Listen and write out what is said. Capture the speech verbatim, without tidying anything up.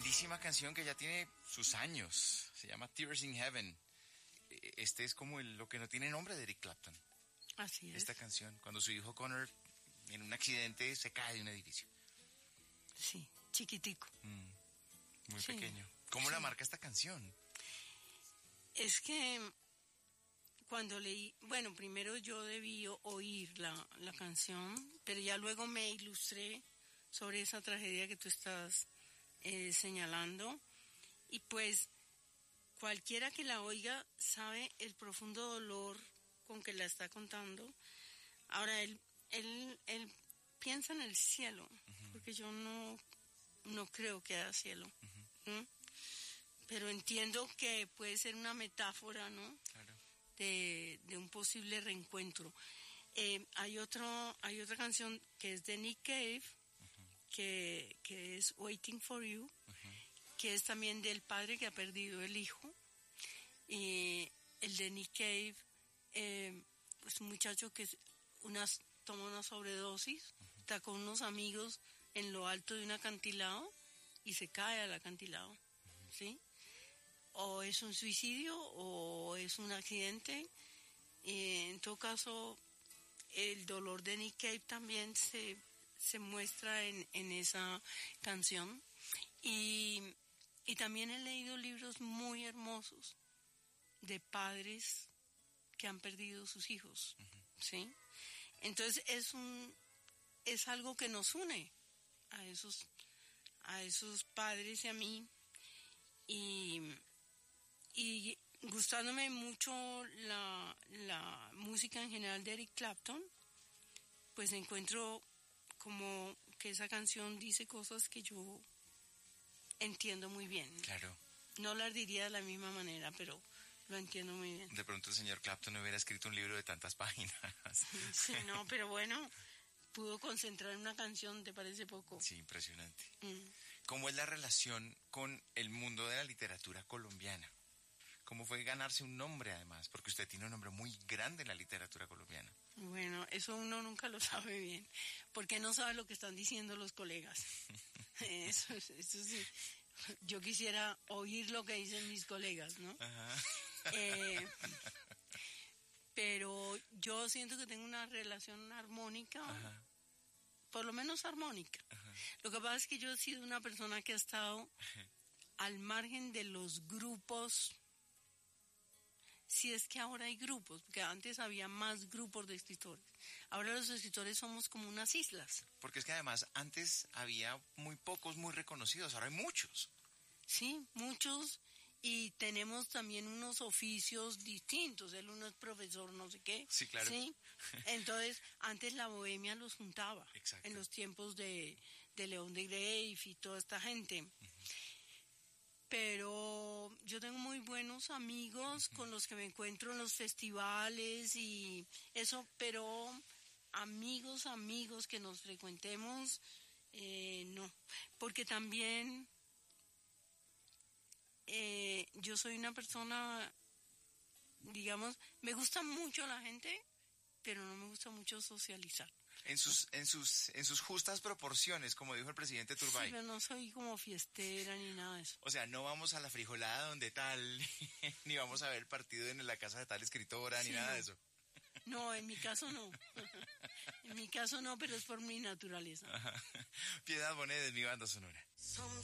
lindísima canción que ya tiene sus años. Se llama Tears in Heaven. Este es como el, lo que no tiene nombre de Eric Clapton. Así es. Esta canción, cuando su hijo Connor en un accidente se cae de un edificio. Sí, chiquitico. Mm, muy sí. pequeño. ¿Cómo sí. la marca esta canción? Es que cuando leí, bueno, primero yo debí oír la, la canción, pero ya luego me ilustré sobre esa tragedia que tú estás eh, señalando, y pues cualquiera que la oiga sabe el profundo dolor con que la está contando. Ahora, él, él, él piensa en el cielo, uh-huh. porque yo no, no creo que haya cielo. Uh-huh. ¿Mm? Pero entiendo que puede ser una metáfora, ¿no? Claro. De, de un posible reencuentro. Eh, hay otro, hay otra canción que es de Nick Cave, uh-huh. que, que es Waiting for You, uh-huh. que es también del padre que ha perdido el hijo. Y el de Nick Cave, eh, es un muchacho que unas, toma una sobredosis, uh-huh. está con unos amigos en lo alto de un acantilado y se cae al acantilado, uh-huh. ¿sí? O es un suicidio o es un accidente. Eh, en todo caso, el dolor de Nick Cave también se, se muestra en, en esa canción. Y, y también he leído libros muy hermosos de padres que han perdido sus hijos, uh-huh. ¿sí? Entonces es un es algo que nos une a esos a esos padres y a mí, y y gustándome mucho la la música en general de Eric Clapton, pues encuentro como que esa canción dice cosas que yo entiendo muy bien. Claro. No las diría de la misma manera, pero lo entiendo muy bien. De pronto el señor Clapton no hubiera escrito un libro de tantas páginas. Sí, no, pero bueno, pudo concentrar en una canción, ¿te parece poco? Sí, impresionante. Mm. ¿Cómo es la relación con el mundo de la literatura colombiana? ¿Cómo fue ganarse un nombre, además? Porque usted tiene un nombre muy grande en la literatura colombiana. Bueno, eso uno nunca lo sabe bien, porque no sabe lo que están diciendo los colegas. Eso, eso sí. Yo quisiera oír lo que dicen mis colegas, ¿no? Ajá. Eh, pero yo siento que tengo una relación armónica, ajá. por lo menos armónica. Ajá. Lo que pasa es que yo he sido una persona que ha estado ajá. al margen de los grupos. Si es que ahora hay grupos, porque antes había más grupos de escritores. Ahora los escritores somos como unas islas. Porque es que además antes había muy pocos muy reconocidos, ahora hay muchos. Sí, muchos, y tenemos también unos oficios distintos. El uno es profesor, no sé qué. Sí, claro. Sí. Entonces, antes la bohemia los juntaba. Exacto. En los tiempos de, de León de Greiff y toda esta gente. Uh-huh. Pero yo tengo muy buenos amigos uh-huh. con los que me encuentro en los festivales y eso, pero amigos, amigos que nos frecuentemos, eh, no. Porque también eh, yo soy una persona, digamos, me gusta mucho la gente, pero no me gusta mucho socializar. En sus, en sus, en sus justas proporciones, como dijo el presidente Turbay. Sí, pero no soy como fiestera ni nada de eso. O sea, no vamos a la frijolada donde tal, ni vamos a ver el partido en la casa de tal escritora, sí, ni nada no. de eso. No, en mi caso no. En mi caso no, pero es por mi naturaleza. Ajá. Piedad Bonet, mi banda sonora.